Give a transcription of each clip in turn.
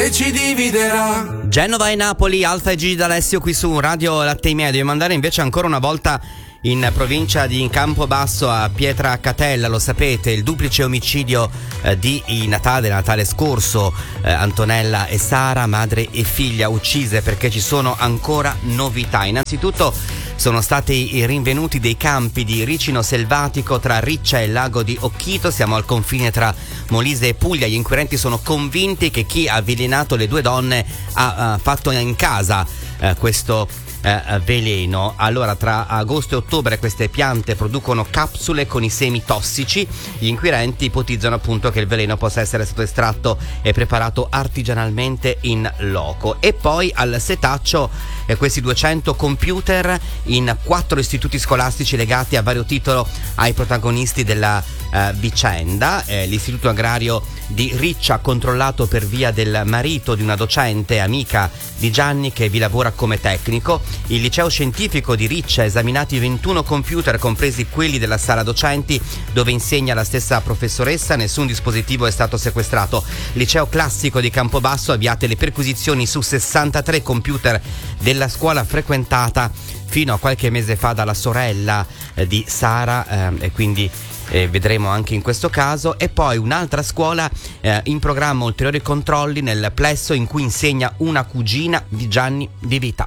se ci dividerà. Genova e Napoli, Alfa e Gigi D'Alessio qui su Radio Latte e Miele. Devo mandare invece ancora una volta in provincia di Campobasso a Pietracatella, lo sapete, il duplice omicidio di Natale scorso, Antonella e Sara, madre e figlia uccise, perché ci sono ancora novità. Innanzitutto sono stati rinvenuti dei campi di ricino selvatico tra Riccia e il lago di Occhito, siamo al confine tra Molise e Puglia. Gli inquirenti sono convinti che chi ha avvelenato le due donne ha fatto in casa questo veleno. Allora, tra agosto e ottobre queste piante producono capsule con i semi tossici. Gli inquirenti ipotizzano appunto che il veleno possa essere stato estratto e preparato artigianalmente in loco. E poi al setaccio questi 200 computer in 4 istituti scolastici legati a vario titolo ai protagonisti della vicenda. L'istituto agrario di Riccia, controllato per via del marito di una docente amica di Gianni che vi lavora come tecnico. Il liceo scientifico di Riccia, esaminati 21 computer, compresi quelli della sala docenti dove insegna la stessa professoressa. Nessun dispositivo è stato sequestrato. Liceo classico di Campobasso, avviate le perquisizioni su 63 computer della scuola frequentata fino a qualche mese fa dalla sorella di Sara, e quindi vedremo anche in questo caso. E poi un'altra scuola, in programma ulteriori controlli nel plesso in cui insegna una cugina di Gianni Di Vita.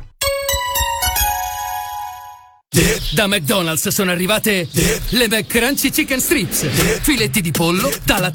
Da McDonald's sono arrivate le McCrunchy Chicken Strips, filetti di pollo, dalla